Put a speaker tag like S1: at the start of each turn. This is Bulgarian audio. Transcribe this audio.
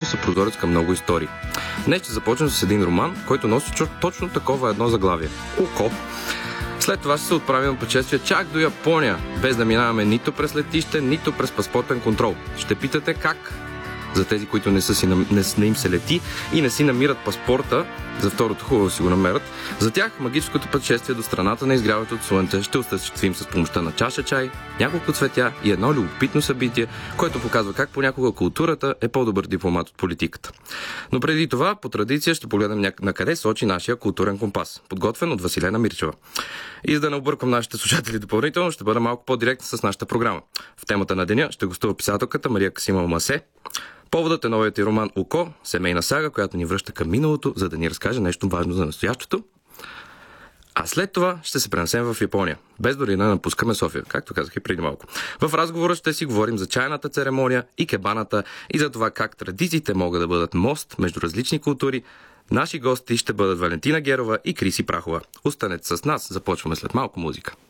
S1: са прозорец към много истории. Днес ще започнем с един роман, който носи точно такова едно заглавие – Око. След това ще се отправим на пътешествие чак до Япония, без да минаваме нито през летище, нито през паспортен контрол. Ще питате как? За тези, които не им се лети и не си намират паспорта, за второто хубаво си го намерят. За тях магическото пътешествие до страната на изгряването слънце ще осъществим с помощта на чаша чай, няколко цветя и едно любопитно събитие, което показва как понякога културата е по-добър дипломат от политиката. Но преди това, по традиция, ще погледнем на къде сочи нашия културен компас, подготвен от Василена Мирчева. И за да не объркам нашите слушатели допълнително, ще бъда малко по-директен с нашата програма. В темата на деня ще гостува писателката Мария Касимова Масе. Поводът е новият и роман Око, семейна сага, която ни връща към миналото, за да ни разкаже нещо важно за настоящето. А след това ще се пренесем в Япония, без дори да напускаме София, както казах и преди малко. В разговора ще си говорим за чайната церемония и кебаната и за това как традициите могат да бъдат мост между различни култури. Наши гости ще бъдат Валентина Герова и Криси Прахова. Останете с нас, започваме след малко музика.